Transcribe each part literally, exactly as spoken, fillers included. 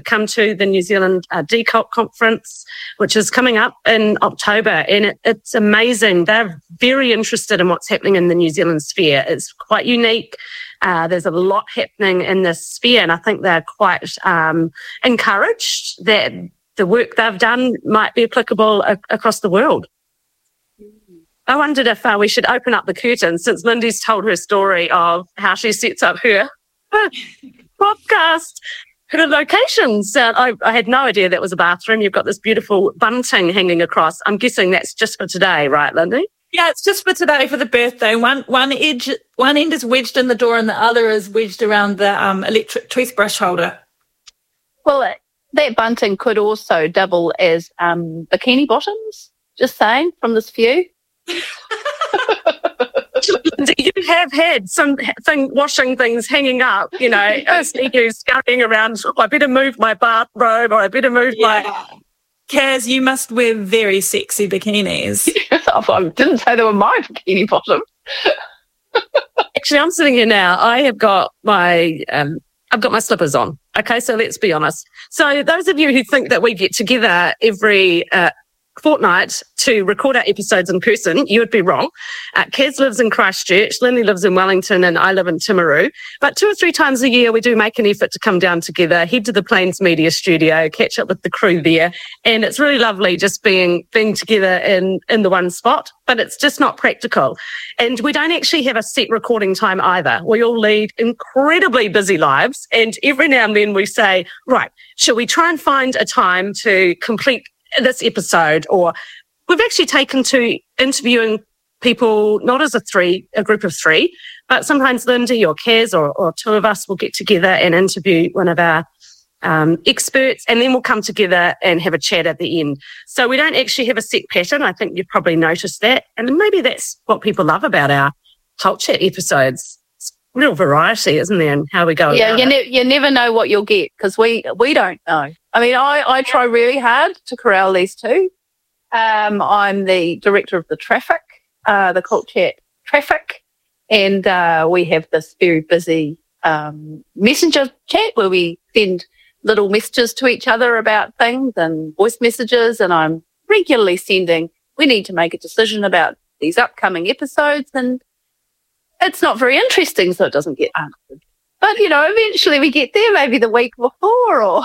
come to the New Zealand uh, D CULT conference, which is coming up in October. And it, it's amazing. They're very interested in what's happening in the New Zealand sphere. It's quite unique. Uh, there's a lot happening in this sphere, and I think they're quite um, encouraged that the work they've done might be applicable a- across the world. I wondered if uh, we should open up the curtain, since Lindy's told her story of how she sets up her podcast, her locations. Uh, I, I had no idea that was a bathroom. You've got this beautiful bunting hanging across. I'm guessing that's just for today, right, Lindy? Yeah, it's just for today for the birthday. One one edge, one end is wedged in the door, and the other is wedged around the um, electric toothbrush holder. Well, that bunting could also double as um, bikini bottoms. Just saying, from this view. You have had some thing, washing things hanging up, you know, I see you scurrying around, oh, I better move my bathrobe, or I better move Yeah. my... Kaz, you must wear very sexy bikinis. I didn't say they were my bikini bottom. Actually, I'm sitting here now. I have got my... Um, I've got my slippers on. Okay, so let's be honest. So those of you who think that we get together every... Uh, fortnight to record our episodes in person, you would be wrong. Uh, Kaz lives in Christchurch, Lindy lives in Wellington, and I live in Timaru. But two or three times a year, we do make an effort to come down together, head to the Plains Media Studio, catch up with the crew there. And it's really lovely just being being together in, in the one spot, but it's just not practical. And we don't actually have a set recording time either. We all lead incredibly busy lives. And every now and then we say, right, shall we try and find a time to complete this episode? Or we've actually taken to interviewing people not as a three, a group of three, but sometimes Lindy or Kaz or, or two of us will get together and interview one of our um, experts, and then we'll come together and have a chat at the end. So we don't actually have a set pattern. I think you've probably noticed that. And maybe that's what people love about our Cult Chat episodes. It's real variety, isn't there, in how we go Yeah, about you, it. ne- you never know what you'll get, because we, we don't know. I mean, I, I try really hard to corral these two. Um, I'm the director of the traffic, uh, the Cult Chat traffic, and uh, we have this very busy um, messenger chat where we send little messages to each other about things and voice messages, and I'm regularly sending, we need to make a decision about these upcoming episodes, and it's not very interesting, so it doesn't get answered. But, you know, eventually we get there, maybe the week before, or...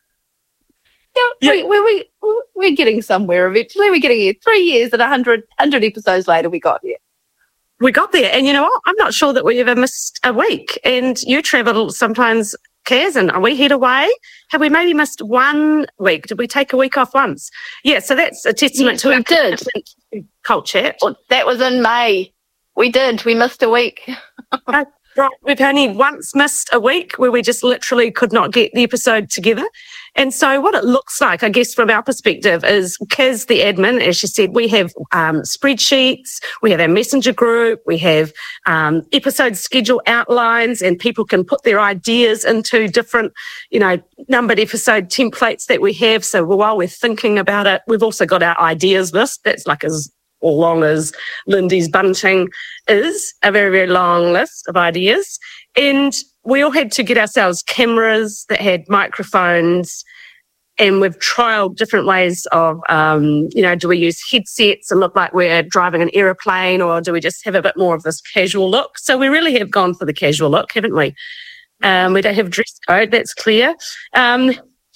Yeah, Yeah. We, we, we, we're getting somewhere eventually. We're getting here. Three years and a hundred, hundred episodes later, we got here. We got there. And you know what? I'm not sure that we ever missed a week. And you travel sometimes, Kaz, and are we head away? Have we maybe missed one week? Did we take a week off once? Yeah, so that's a testament Yes, to we our did. Cult Chat. Well, that was in May. We did. We missed a week. Uh, Right, we've only once missed a week where we just literally could not get the episode together. And so what it looks like, I guess, from our perspective is, Kaz, the admin, as she said, we have um, spreadsheets, we have our messenger group, we have um, episode schedule outlines, and people can put their ideas into different, you know, numbered episode templates that we have. So while we're thinking about it, we've also got our ideas list. That's like as or long as Lindy's bunting is, a very, very long list of ideas. And we all had to get ourselves cameras that had microphones, and we've trialled different ways of, um, you know, do we use headsets and look like we're driving an aeroplane, or do we just have a bit more of this casual look? So we really have gone for the casual look, haven't we? Um, we don't have dress code, that's clear. Um,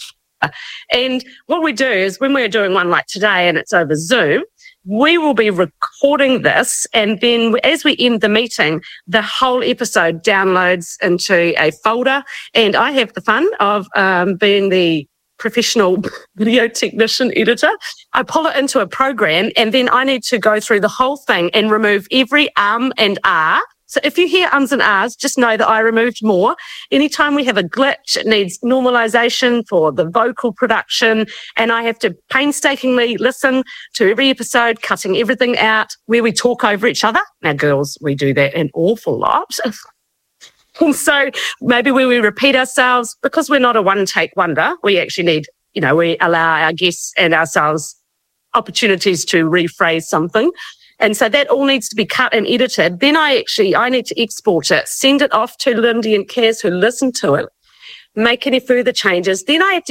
and what we do is when we're doing one like today and it's over Zoom, we will be recording this, and then as we end the meeting, the whole episode downloads into a folder, and I have the fun of um, being the professional video technician editor. I pull it into a program, and then I need to go through the whole thing and remove every um and ah. So if you hear ums and ahs, just know that I removed more. Anytime we have a glitch, it needs normalization for the vocal production, and I have to painstakingly listen to every episode, cutting everything out where we talk over each other. Now, girls, we do that an awful lot. And so maybe where we repeat ourselves, because we're not a one-take wonder, we actually need, you know, we allow our guests and ourselves opportunities to rephrase something. And so that all needs to be cut and edited. Then I actually, I need to export it, send it off to Lindy and Kaz, who listen to it, make any further changes. Then I have to